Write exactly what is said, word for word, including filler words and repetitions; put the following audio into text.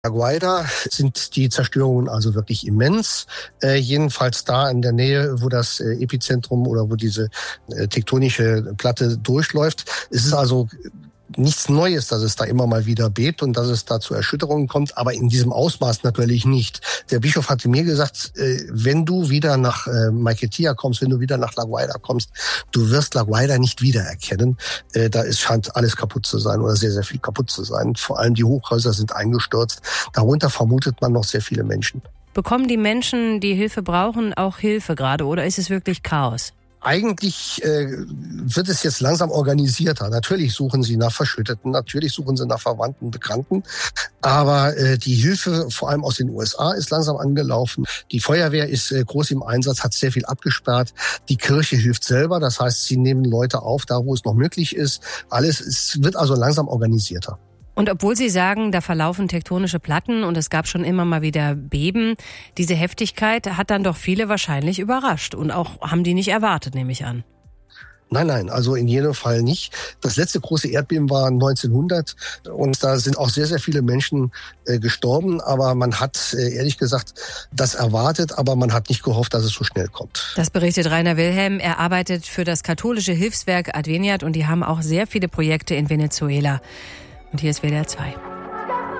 La Guaira sind die Zerstörungen also wirklich immens. Äh, jedenfalls da in der Nähe, wo das äh, Epizentrum oder wo diese äh, tektonische Platte durchläuft. Es ist also nichts Neues, dass es da immer mal wieder bebt und dass es da zu Erschütterungen kommt, aber in diesem Ausmaß natürlich nicht. Der Bischof hatte mir gesagt, äh, wenn du wieder nach äh, Maiquetía kommst, wenn du wieder nach La Guaira kommst, du wirst La Guaira nicht wiedererkennen. Äh, da ist, scheint alles kaputt zu sein oder sehr, sehr viel kaputt zu sein. Vor allem die Hochhäuser sind eingestürzt. Darunter vermutet man noch sehr viele Menschen. Bekommen die Menschen, die Hilfe brauchen, auch Hilfe gerade oder ist es wirklich Chaos? Eigentlich äh, wird es jetzt langsam organisierter. Natürlich suchen sie nach Verschütteten, natürlich suchen sie nach Verwandten, Bekannten. Aber äh, die Hilfe, vor allem aus den U S A, ist langsam angelaufen. Die Feuerwehr ist äh, groß im Einsatz, hat sehr viel abgesperrt. Die Kirche hilft selber, das heißt, sie nehmen Leute auf, da wo es noch möglich ist. Alles es wird also langsam organisierter. Und obwohl Sie sagen, da verlaufen tektonische Platten und es gab schon immer mal wieder Beben, diese Heftigkeit hat dann doch viele wahrscheinlich überrascht und auch haben die nicht erwartet, nehme ich an. Nein, nein, also in jedem Fall nicht. Das letzte große Erdbeben war neunzehnhundert und da sind auch sehr, sehr viele Menschen äh, gestorben. Aber man hat äh, ehrlich gesagt das erwartet, aber man hat nicht gehofft, dass es so schnell kommt. Das berichtet Rainer Wilhelm. Er arbeitet für das katholische Hilfswerk Adveniat und die haben auch sehr viele Projekte in Venezuela. Und hier ist W D R zwei.